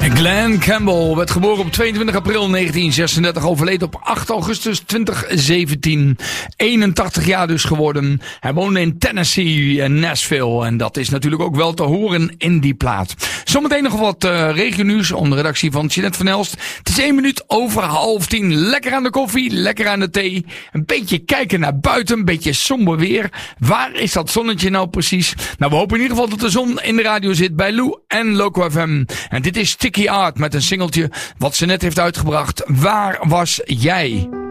Glenn Campbell werd geboren op 22 april 1936, overleed op 8 augustus 2017. 81 jaar dus geworden. Hij woonde in Tennessee en Nashville en dat is natuurlijk ook wel te horen in die plaat. Zometeen nog wat regionieuws onder redactie van Jeanette van Elst. Het is 1 minuut over 9:30. Lekker aan de koffie, lekker aan de thee. Een beetje kijken naar buiten, een beetje somber weer. Waar is dat zonnetje nou precies? Nou, we hopen in ieder geval dat de zon in de radio zit bij Lou en Loco FM. En dit is Sticky Art met een singeltje wat ze net heeft uitgebracht. Waar was jij?